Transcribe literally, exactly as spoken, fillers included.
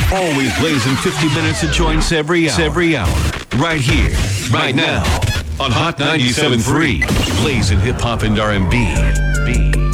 Always blazing fifty minutes of joints every hour. Every hour. Right here, right now, on Hot ninety-seven point three. Blazing hip hop and R and B.